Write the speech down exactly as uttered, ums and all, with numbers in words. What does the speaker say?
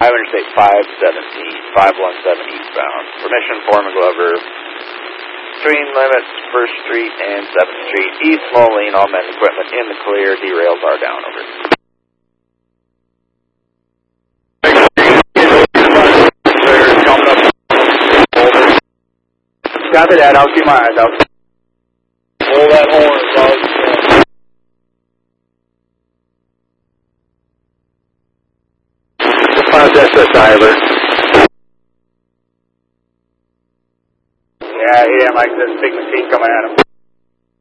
Interstate five seventeen, five one seven eastbound. Permission, Foreman Glover. Between limits, First Street and seventh Street, East Moline, all men and equipment in the clear. Derails are down, over. Copy that, I'll keep my eyes out. Roll that horn as loud as you can. Five S S I alert. Yeah, yeah, Mike, there's a big machine coming at him.